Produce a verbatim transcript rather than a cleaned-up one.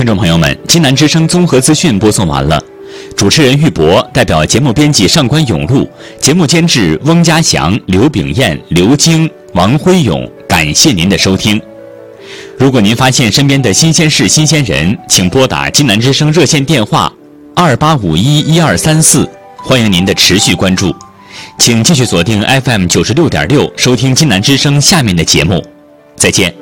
听众朋友们，金南之声综合资讯播送完了。主持人玉博代表节目编辑上官永路，节目监制翁家祥、刘炳燕、刘晶、王辉勇。感谢您的收听。如果您发现身边的新鲜事、新鲜人，请拨打金南之声热线电话二八五一一二三四，欢迎您的持续关注。请继续锁定 F M 九十六点六，收听金南之声下面的节目。再见。